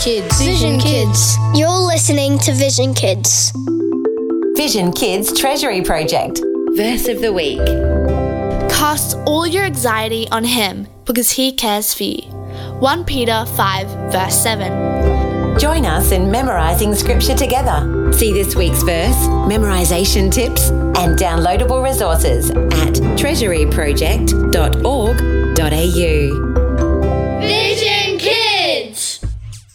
Kids. Vision Kids. You're listening to Vision Kids. Vision Kids Treasury Project. Verse of the Week. Cast all your anxiety on him because he cares for you. 1 Peter 5 verse 7. Join us in memorising scripture together. See this week's verse, memorisation tips and downloadable resources at treasuryproject.org.au. Vision